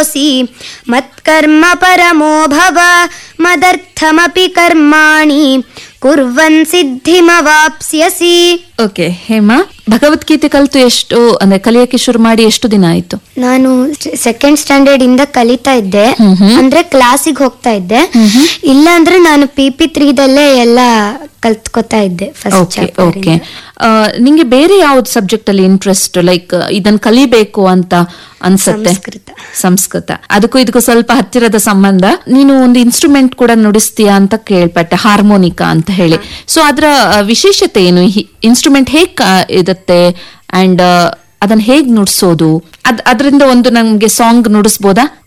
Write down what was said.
ಮತ್ಕರ್ಮ ಪರಮೋ ಭವ ಮದರ್ಥಮಪಿ ಕರ್ಮಾಣಿ ಕುರ್ವನ್ ಸಿದ್ಧಿಮವಾಪ್ಸ್ಯಸಿ. ಓಕೆ ಹೇಮಾ, ಭಗವದ್ಗೀತೆ ಕಲಿತು ಎಷ್ಟು ಅಂದ್ರೆ ಕಲಿಯಕ್ಕೆ ಶುರು ಮಾಡಿ ಎಷ್ಟು ದಿನ ಆಯ್ತು? ನಾನು ಸೆಕೆಂಡ್ ಸ್ಟ್ಯಾಂಡರ್ಡ್ ಇಂದ ಕಲಿತಾ ಇದ್ದೆ, ಅಂದ್ರೆ ಕ್ಲಾಸಿಗೆ ಹೋಗ್ತಾ ಇದ್ದೆ. ಇಲ್ಲ ಅಂದ್ರೆ ನಾನು PP3 ಎಲ್ಲ ಕಲ್ತ್ಕೊತಾ ಇದ್ದೆ. ಓಕೆ, ನಿಂಗೆ ಬೇರೆ ಯಾವ್ದು ಸಬ್ಜೆಕ್ಟ್ ಅಲ್ಲಿ ಇಂಟ್ರೆಸ್ಟ್, ಲೈಕ್ ಇದನ್ನ ಕಲಿಬೇಕು ಅಂತ ಅನ್ಸತ್ತೆ? ಸಂಸ್ಕೃತ. ಅದಕ್ಕೂ ಇದಕ್ಕೂ ಸ್ವಲ್ಪ ಹತ್ತಿರದ ಸಂಬಂಧ. ನೀನು ಒಂದು ಇನ್ಸ್ಟ್ರೂಮೆಂಟ್ ಕೂಡ ನುಡಿಸ್ತೀಯಾ ಅಂತ ಕೇಳ್ಪಟ್ಟೆ, ಹಾರ್ಮೋನಿಕಾ ಅಂತ ಹೇಳಿ. ಸೊ ಅದರ ವಿಶೇಷತೆ ಏನು? ಇನ್ಸ್ಟ್ರೂಮೆಂಟ್ ಹೇಗ್ ಇರುತ್ತೆ ಅಂಡ್ ಅದನ್ನ ಹೇಗ್ ನುಡ್ಸೋದು? ಅದರಿಂದ ಒಂದು ನಮ್ಗೆ ಸಾಂಗ್ ನುಡಿಸ್ಬೋದಾ?